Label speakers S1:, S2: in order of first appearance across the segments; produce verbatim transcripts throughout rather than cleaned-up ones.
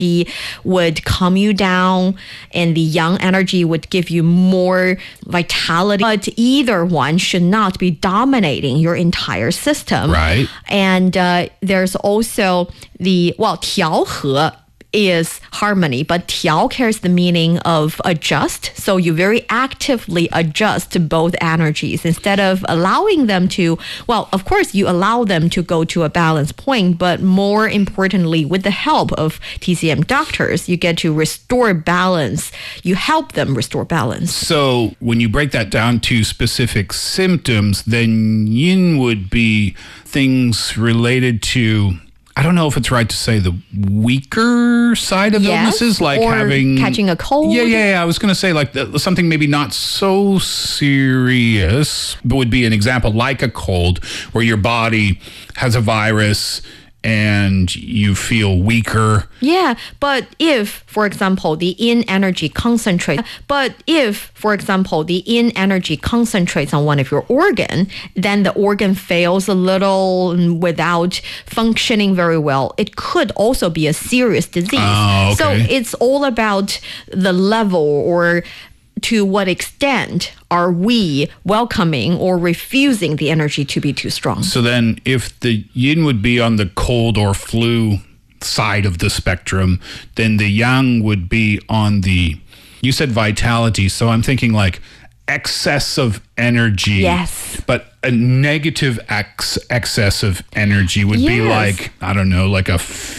S1: He would calm you down, and the yang energy would give you more vitality. But either one should not be dominating your entire system.
S2: Right.
S1: And uh, there's also the, well, 调和 is harmony, but 调 carries the meaning of adjust. So you very actively adjust to both energies instead of allowing them to, well, of course you allow them to go to a balance point, but more importantly, with the help of T C M doctors, you get to restore balance. You help them restore balance.
S2: So when you break that down to specific symptoms, then yin would be things related to, I don't know if it's right to say the weaker side of
S1: Yes,
S2: illnesses, like
S1: or
S2: having
S1: catching a cold.
S2: Yeah, yeah, yeah. I was going to say like the, something maybe not so serious, but would be an example like a cold, where your body has a virus and you feel weaker.
S1: Yeah, but if, for example, the yin energy concentrates, but if, for example, the yin energy concentrates on one of your organ, then the organ fails a little without functioning very well. It could also be a serious disease.
S2: Oh, okay.
S1: So it's all about the level, or to what extent are we welcoming or refusing the energy to be too strong.
S2: So then if the yin would be on the cold or flu side of the spectrum, then the yang would be on the, you said vitality, so I'm thinking like excess of energy.
S1: Yes.
S2: But a negative ex- excess of energy would be
S1: Yes.
S2: like, I don't know, like a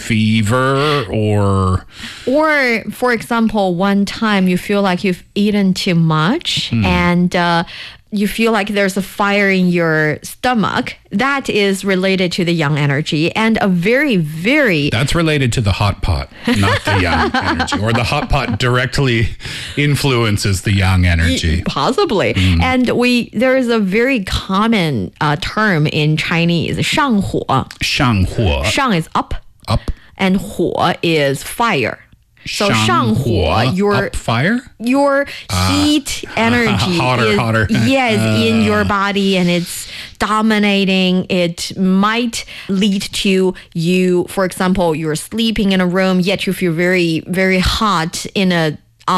S2: fever or...
S1: Or, for example, one time you feel like you've eaten too much and uh, you feel like there's a fire in your stomach. That is related to the yang energy, and a very, very...
S2: That's related to the hot pot, not the yang energy. Or the hot pot directly influences the yang energy.
S1: Possibly. And we there is a very common uh, term in Chinese, 上火.
S2: 上火.
S1: 上 is up,
S2: Up.
S1: and 火 is fire. So 上火, your
S2: up fire?
S1: your heat energy
S2: Hotter,
S1: is,
S2: hotter.
S1: yes, in your body, and it's dominating. It might lead to you, for example, you're sleeping in a room, yet you feel very, very hot in a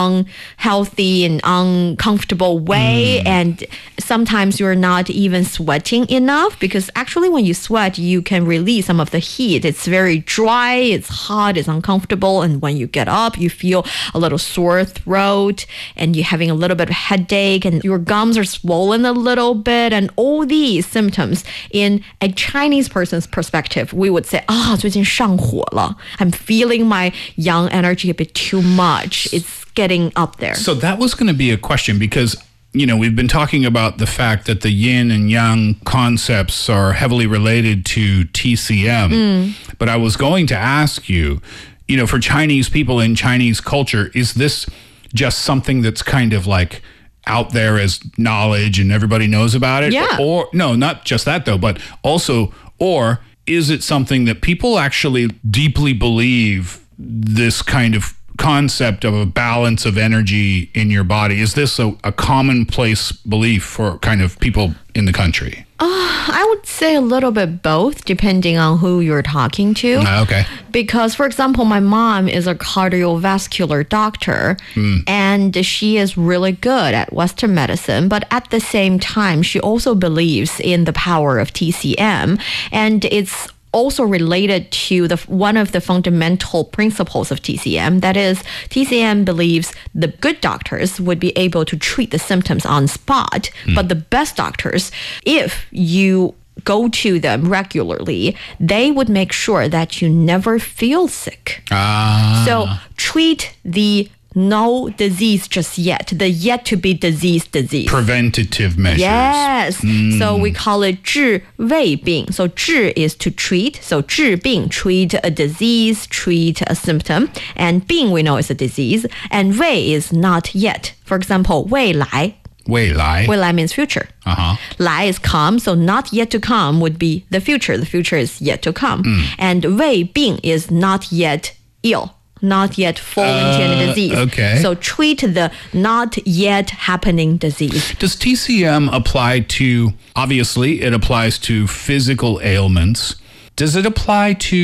S1: unhealthy and uncomfortable way, mm. and sometimes you're not even sweating enough, because actually when you sweat you can release some of the heat. It's very dry, it's hot, it's uncomfortable, and when you get up you feel a little sore throat and you're having a little bit of headache and your gums are swollen a little bit, and all these symptoms in a Chinese person's perspective we would say, ah, 最近上火了. I'm feeling my yang energy a bit too much. It's getting up there.
S2: So that was going to be a question, because, you know, we've been talking about the fact that the yin and yang concepts are heavily related to T C M. Mm. But I was going to ask you, you know, for Chinese people in Chinese culture, is this just something that's kind of like out there as knowledge and everybody knows about it?
S1: Yeah.
S2: Or, no, not just that though, but also, or is it something that people actually deeply believe, this kind of concept of a balance of energy in your body? Is this a, a commonplace belief for kind of people in the country?
S1: Uh, I would say a little bit both, depending on who you're talking to.
S2: Uh, okay.
S1: Because, for example, my mom is a cardiovascular doctor, mm. and she is really good at Western medicine, but at the same time, she also believes in the power of T C M, and it's also related to the one of the fundamental principles of T C M. That is, T C M believes the good doctors would be able to treat the symptoms on spot, mm. but the best doctors, if you go to them regularly, they would make sure that you never feel sick.
S2: Ah.
S1: So treat the no disease just yet, the yet to be disease disease.
S2: Preventative measures.
S1: Yes.
S2: Mm.
S1: So we call it 治未病. So 治 is to treat. So 治病, treat a disease, treat a symptom. And 病 we know is a disease. And 未 is not yet. For example, 未来.
S2: 未来.
S1: 未来 means future.
S2: Uh-huh.
S1: 来 is come, so not yet to come would be the future. The future is yet to come. Mm. And 未病 is not yet ill. Not yet fall into uh, any disease.
S2: Okay.
S1: So treat the not yet happening disease.
S2: Does T C M apply to, obviously, it applies to physical ailments. Does it apply to